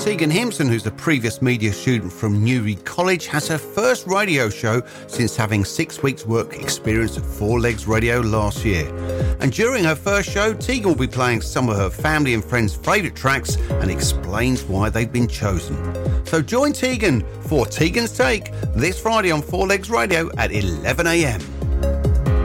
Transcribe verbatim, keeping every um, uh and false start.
Tegan Himpson, who's a previous media student from Newry College, has her first radio show since having six weeks work experience at Four Legs Radio last year. And during her first show, Tegan will be playing some of her family and friends' favourite tracks and explains why they've been chosen. So join Tegan for Tegan's Take this Friday on Four Legs Radio at eleven a m.